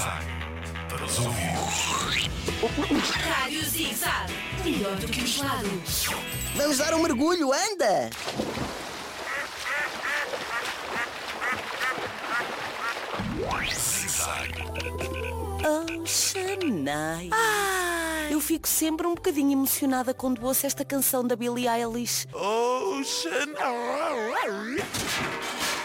Zig-Zag para os ouvidos. Rádio Zig-Zag, melhor do que os lados. Vamos dar um mergulho, anda! Zig-Zag. Oh, Shania. Eu fico sempre um bocadinho emocionada quando ouço esta canção da Billie Eilish. Oh, Shania.